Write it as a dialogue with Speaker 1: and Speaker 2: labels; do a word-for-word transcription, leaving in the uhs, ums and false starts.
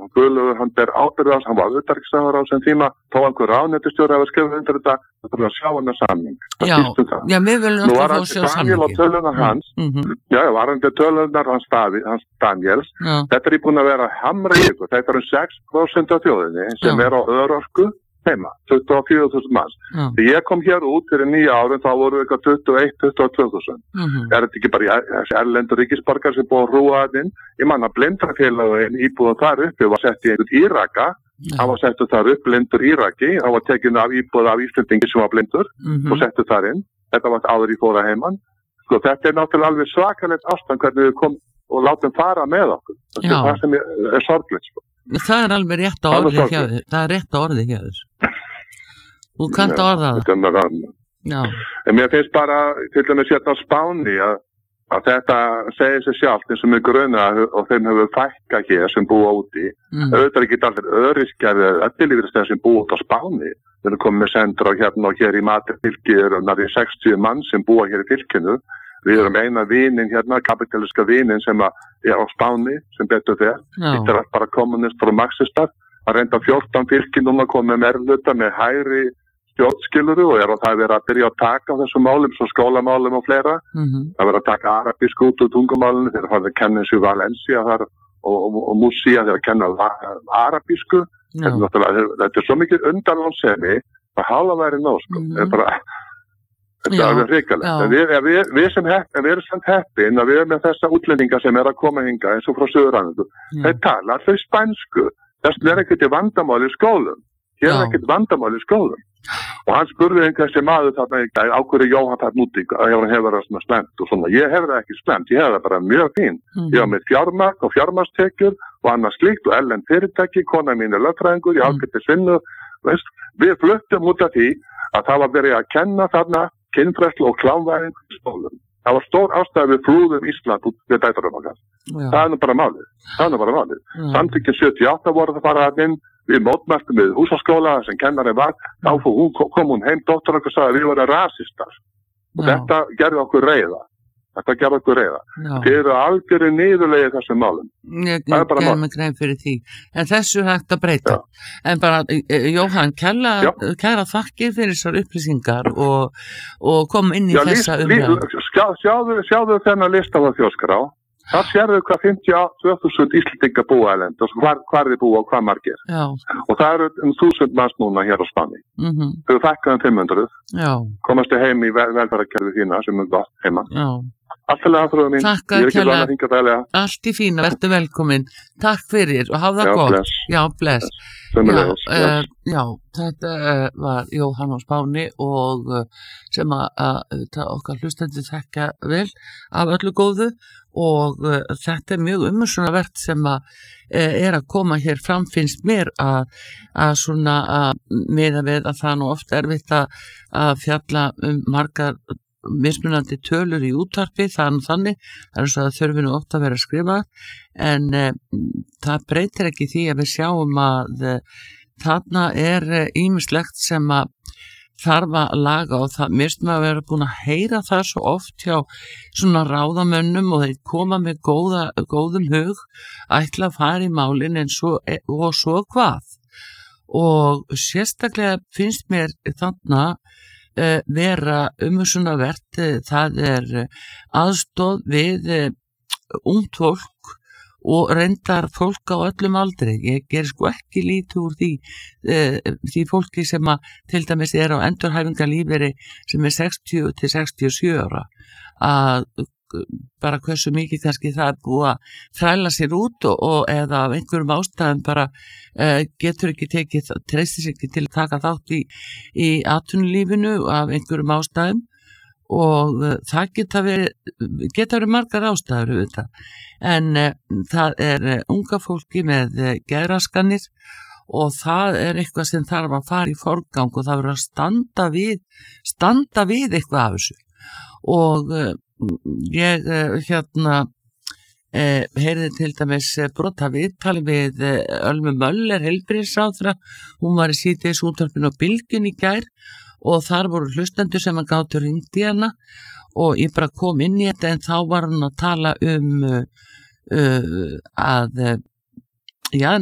Speaker 1: Guðlaugur, hann ber ábyrgð á, hann var utanríkisráðherra á sem tíma, þó einhver ráðuneytisstjóri hafi skrifað undir þetta, það þurfa að sjá hann að samning.
Speaker 2: Já, já, við viljum alltaf fá að sjá samningi. Nú var hann Daniel og tölunar hans, mm-hmm. já, var hann til tölunar hans, hans Daniels, já. Þetta er búin að vera hamra í ykkur, þetta er um sex prósent af þjóðinni sem já. Er á örorku heima, tuttugu og fjögur þúsund manns. Þegar ég kom hér út fyrir nýja árin, þá voru við eitthvað tuttugu og eitt til tuttugu og tvö þúsund. Mm-hmm. Er þetta ekki bara þessi erlendur ríkisborgar sem búið að hrúa þinn? Ég manna blindrafélagin íbúðum þar uppi var sett í einhvern Íraka, það var settu þar upp blindur Íraki, það var tekinu af íbúð af Íslendingi sem var blindur mm-hmm. og settu þar inn. Þetta var áður í fóra heimann. Sko, þetta er náttúrulega alveg svakalegt ástand hvernig við kom og látum fara með okkur. Þetta er það sem er, er sorglegt, sko. Það er alveg rétt á orði hjá þér. Það er rétt á orði hjá þér. Þú kannt að orða það. Já.
Speaker 1: En mér finnst bara, til dæmis hérna á Spáni, að, að þetta segir sig sjálft eins og mjög grunna og þeim hefur fækkað hér sem búa úti. Mm. Auðvitað er ekki allir öryrkjar eða ellilífeyrisþegar sem búa út á Spáni. Við erum komið með sendur á hérna og hér í Madrid-fylki eru nærri sextíu mann sem búa hér í fylkinu. Við erum eina vínin hérna, kapitaliska vínin sem er á Spáni, sem betur þeir. Þetta er bara kommunistar og marxistar. Það reynda fjórtán fylki núna komið með erluta með hægri stjórnskiluru og er á það verið að byrja að taka á þessum málum, svo skólamálum og fleira. Mm-hmm. Það verið að taka arabísku út úr tungumálinu, þeir farið að kenna eins og Valencia þar og, og, og Músía þeir að kenna arabísku. Þetta er, þetta er svo mikið undanlánsemi, það hálfa væri nóg, sko. Mm-hmm. Það er bara... Þetta er alveg hrikalegt. Við, við, við sem hepp, við erum samt heppin að við erum með þessa útlendinga sem er að koma hinga eins og frá Suður-Ameríku. Þeir tala þau spænsku. Þess er ekkert vandamál í skólum. Hér er ekkert vandamál í skólum. Og hann spurði einhver sem maður þarna í dag, á hverju Jóhann þarna úti, að hann hefur það svona slemt og svona. Ég hefur það ekki slemt, ég hefur það bara mjög fín. Mm. Ég var með fjármagn og fjármagnstekjur og annað slíkt og ellen fyrirtæki, kona mín er lögfræðingur, ég ágætis vinnu. Veist, við fluttum út af því að það var verið að kenna þarna kynfræðslu og klámvæðing í skólum. Það var stór ástæða við flúðum Ísland út við dæturum okkar. Það er nú bara málið. Það er nú bara málið. Mm. Samtökin sjötíu og átta voru það bara inn, við mótmæltum við húsaskóla sem kennari var, þá hún, kom hún heim, dóttur okkur sagði að við vorum rasistar. Og Já. Þetta gerði okkur reiða. Þetta gerði okkur reiða. Þið eru algjörði niðurlegið þessum málum.
Speaker 2: Ég gerði mig grein fyrir því. En þessu er hægt að breyta. Já. En bara, Jóhann, kæra, kæra þakkir fyrir þessar upplýsingar og, og kom inn í Já, þessa umræðu.
Speaker 1: Sjá, sjáðu, sjáðu þennan lista á þjóðskrá. Það sérðu hvað fimmtíu og tvö þúsund Íslendingar búa erlend og hvar, hvar þið búa og hvað margir. Já. Og það eru um þúsund manns núna hér á Spáni. Mm-hmm. Þau fækkaðum fimm hundruð. Já. Komast þið heim í vel, velferðarkerfið þína sem er gott heima. Já. Allt er lega, mín.
Speaker 2: Takk að kjalla. Allt í fína, verður velkomin. Takk fyrir og hafa það
Speaker 1: já,
Speaker 2: gott.
Speaker 1: Bless.
Speaker 2: Já, bless. Já, uh, já, þetta uh, var Jóhann á Spáni og uh, sem að, að okkar hlustandi þekka vel af öllu góðu og uh, þetta er mjög umhugsunarvert sem að uh, er að koma hér fram finnst mér að, að svona að miða við að það nú oft erfitt að, að fjalla um margar mismunandi tölur í útvarpi, það er nú þannig, það er svo að þurfinu oft að vera að skrifa, en e, það breytir ekki því að við sjáum að e, þarna er ýmislegt sem að þarf að laga og það mistum að vera búin að heyra það svo oft hjá svona ráðamönnum og þeir koma með góða, góðum hug, ætla að fara í málin en svo, og svo hvað. Og sérstaklega finnst mér þarna Uh, vera umhugsunarvert, uh, það er uh, aðstoð við uh, ungt fólk og reyndar fólk á öllum aldri. Ég ger sko ekki lítið úr því, uh, því fólki sem að til dæmis er á endurhæfingarlífeyri sem er sextíu til sextíu og sjö ára að bara hversu mikið kannski það er búið að þræla sér út og, og eða af einhverjum ástæðum bara uh, getur ekki tekið, treystir sér ekki til að taka þátt í, í atvinnulífinu af einhverjum ástæðum og uh, það geta verið geta verið margar ástæður auðvitað. En uh, það er uh, unga fólki með uh, geðraskanir og það er eitthvað sem þarf að fara í forgang og það verður að standa við standa við eitthvað af þessu og uh, ég hérna eh, heyrði til dæmis brota viðtali við Ölmu Möller heilbrigðisráðherra, hún var í síðdeis útvarpinu á Bylgjunni í gær og þar voru hlustendur sem að gátu hringt í hana og ég bara kom inn í þetta en þá var hann að tala um uh, að já